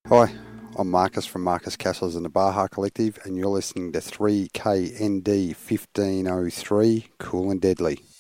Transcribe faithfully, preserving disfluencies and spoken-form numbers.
Hi, I'm Marcus from Marcus Castles and the Baja Collective, and you're listening to three K N D fifteen oh three, Cool and Deadly.